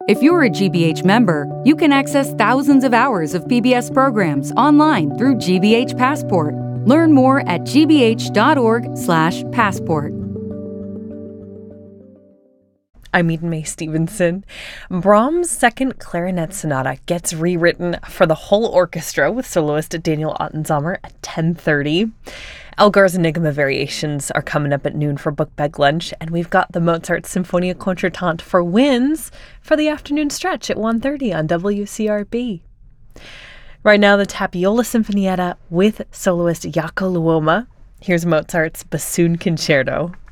If you're a GBH member, you can access thousands of hours of PBS programs online through GBH Passport. Learn more at gbh.org/passport. I'm Eden Mae Stevenson. Brahms' Second Clarinet Sonata gets rewritten for the whole orchestra with soloist Daniel Ottensamer at 10:30. Elgar's Enigma Variations are coming up at noon for book bag lunch, and we've got the Mozart Sinfonia Contretemps for winds for the afternoon stretch at 1:30 on WCRB. Right now, the Tapiola Sinfonietta with soloist Jaakko Luoma. Here's Mozart's Bassoon Concerto.